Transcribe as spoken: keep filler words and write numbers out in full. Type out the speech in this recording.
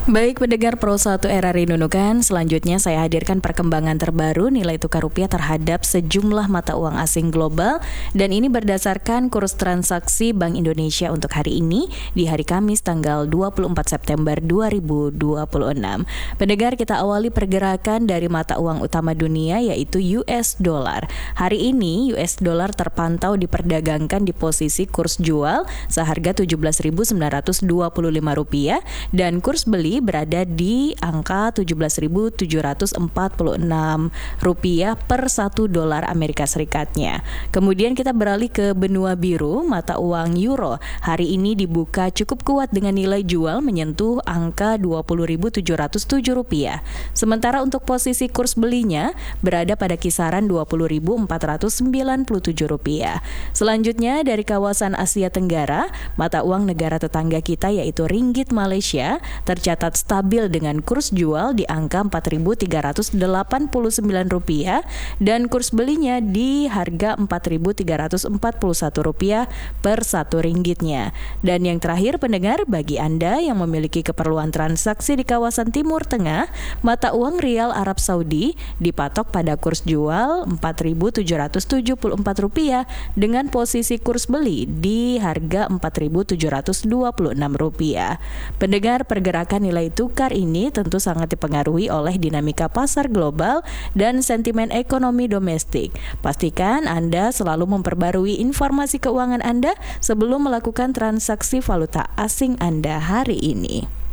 Baik pendengar Pro satu R R I Nunukan, selanjutnya saya hadirkan perkembangan terbaru nilai tukar rupiah terhadap sejumlah mata uang asing global, dan ini berdasarkan kurs transaksi Bank Indonesia untuk hari ini di hari Kamis tanggal dua puluh empat September dua ribu dua puluh enam. Pendengar, kita awali pergerakan dari mata uang utama dunia yaitu U S dollar. Hari ini U S dollar terpantau diperdagangkan di posisi kurs jual seharga tujuh belas ribu sembilan ratus dua puluh lima rupiah dan kurs beli berada di angka tujuh belas ribu tujuh ratus empat puluh enam rupiah per satu dolar Amerika Serikatnya. Kemudian kita beralih ke benua biru, mata uang euro hari ini dibuka cukup kuat dengan nilai jual menyentuh angka dua puluh ribu tujuh ratus tujuh rupiah. Sementara untuk posisi kurs belinya berada pada kisaran dua puluh ribu empat ratus sembilan puluh tujuh rupiah. Selanjutnya dari kawasan Asia Tenggara, mata uang negara tetangga kita yaitu ringgit Malaysia tercatat stabil dengan kurs jual di angka empat ribu tiga ratus delapan puluh sembilan rupiah dan kurs belinya di harga empat ribu tiga ratus empat puluh satu rupiah per satu ringgitnya. Dan yang terakhir pendengar, bagi Anda yang memiliki keperluan transaksi di kawasan Timur Tengah, mata uang rial Arab Saudi dipatok pada kurs jual empat ribu tujuh ratus tujuh puluh empat rupiah dengan posisi kurs beli di harga empat ribu tujuh ratus dua puluh enam rupiah. Pendengar, pergerakan nilai tukar ini tentu sangat dipengaruhi oleh dinamika pasar global dan sentimen ekonomi domestik. Pastikan Anda selalu memperbarui informasi keuangan Anda sebelum melakukan transaksi valuta asing Anda hari ini.